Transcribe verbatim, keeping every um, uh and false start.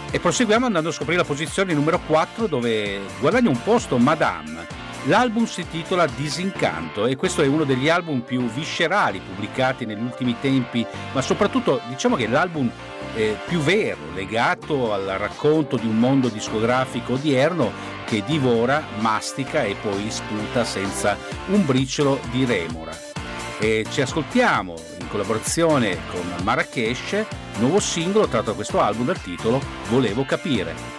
E proseguiamo andando a scoprire la posizione numero quattro, dove guadagna un posto Madame. L'album si intitola Disincanto e questo è uno degli album più viscerali pubblicati negli ultimi tempi, ma soprattutto diciamo che è l'album eh, più vero, legato al racconto di un mondo discografico odierno che divora, mastica e poi sputa senza un briciolo di remora. E ci ascoltiamo in collaborazione con Marrakesh, nuovo singolo tratto da questo album dal titolo Volevo capire.